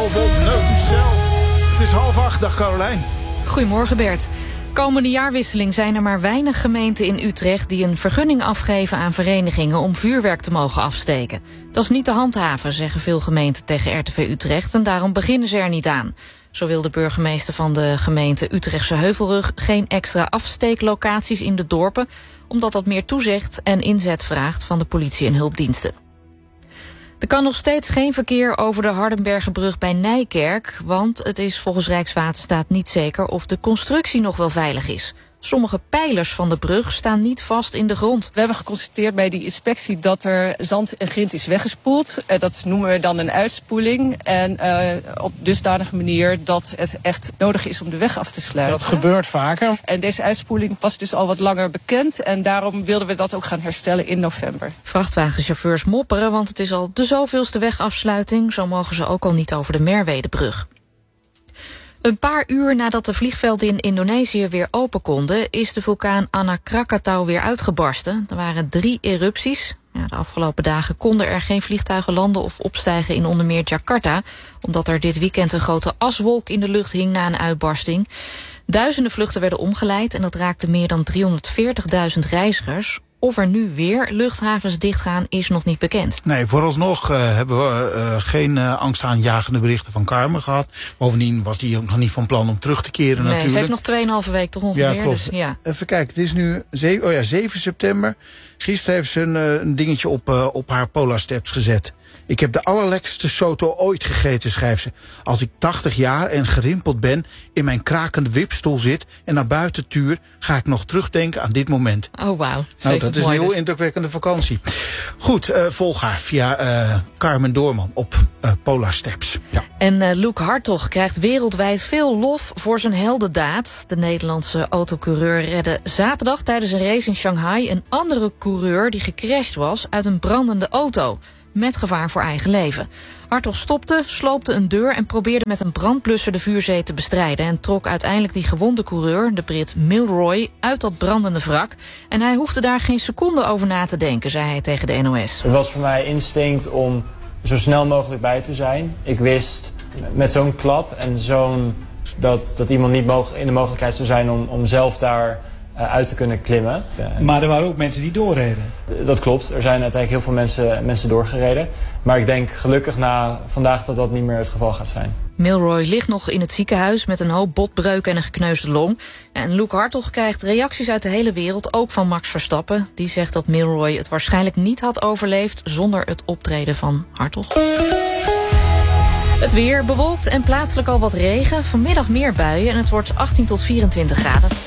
op Neuchâtel. Het is 7:30, dag Carolijn. Goedemorgen Bert. Komende jaarwisseling zijn er maar weinig gemeenten in Utrecht die een vergunning afgeven aan verenigingen om vuurwerk te mogen afsteken. Dat is niet te handhaven, zeggen veel gemeenten tegen RTV Utrecht en daarom beginnen ze er niet aan. Zo wil de burgemeester van de gemeente Utrechtse Heuvelrug geen extra afsteeklocaties in de dorpen, omdat dat meer toezicht en inzet vraagt van de politie en hulpdiensten. Er kan nog steeds geen verkeer over de Hardenbergerbrug bij Nijkerk, want het is volgens Rijkswaterstaat niet zeker of de constructie nog wel veilig is. Sommige pijlers van de brug staan niet vast in de grond. We hebben geconstateerd bij die inspectie dat er zand en grind is weggespoeld. Dat noemen we dan een uitspoeling. En op dusdanige manier dat het echt nodig is om de weg af te sluiten. Dat gebeurt vaker. En deze uitspoeling was dus al wat langer bekend. En daarom wilden we dat ook gaan herstellen in november. Vrachtwagenchauffeurs mopperen, want het is al de zoveelste wegafsluiting. Zo mogen ze ook al niet over de Merwedebrug. Een paar uur nadat de vliegvelden in Indonesië weer open konden, is de vulkaan Anak Krakatau weer uitgebarsten. Er waren 3 erupties. Ja, de afgelopen dagen konden er geen vliegtuigen landen of opstijgen in onder meer Jakarta, omdat er dit weekend een grote aswolk in de lucht hing na een uitbarsting. Duizenden vluchten werden omgeleid en dat raakte meer dan 340.000 reizigers. Of er nu weer luchthavens dichtgaan is nog niet bekend. Nee, vooralsnog hebben we geen angstaanjagende berichten van Carmen gehad. Bovendien was die ook nog niet van plan om terug te keren natuurlijk. Ze heeft nog 2,5 week toch ongeveer. Ja, klopt. Dus, ja. Even kijken, het is nu 7 september. Gisteren heeft ze een dingetje op haar Polarsteps gezet. Ik heb de allerlekkerste soto ooit gegeten, schrijft ze. Als ik 80 jaar en gerimpeld ben, in mijn krakende wipstoel zit en naar buiten tuur, ga ik nog terugdenken aan dit moment. Oh, wauw. Nou, dat is een heel indrukwekkende vakantie. Goed, volg haar via Carmen Doorman op Polarsteps. Ja. En Luke Hartog krijgt wereldwijd veel lof voor zijn heldendaad. De Nederlandse autocoureur redde zaterdag tijdens een race in Shanghai een andere coureur die gecrashed was uit een brandende auto, met gevaar voor eigen leven. Hartog stopte, sloopte een deur en probeerde met een brandblusser de vuurzee te bestrijden en trok uiteindelijk die gewonde coureur, de Brit Milroy, uit dat brandende wrak. En hij hoefde daar geen seconde over na te denken, zei hij tegen de NOS. Het was voor mij instinct om zo snel mogelijk bij te zijn. Ik wist met zo'n klap en dat iemand niet in de mogelijkheid zou zijn om zelf daar uit te kunnen klimmen. Maar er waren ook mensen die doorreden. Dat klopt. Er zijn uiteindelijk heel veel mensen doorgereden. Maar ik denk gelukkig na vandaag dat niet meer het geval gaat zijn. Milroy ligt nog in het ziekenhuis met een hoop botbreuken en een gekneusde long. En Luke Hartog krijgt reacties uit de hele wereld, ook van Max Verstappen. Die zegt dat Milroy het waarschijnlijk niet had overleefd zonder het optreden van Hartog. Het weer bewolkt en plaatselijk al wat regen. Vanmiddag meer buien en het wordt 18 tot 24 graden.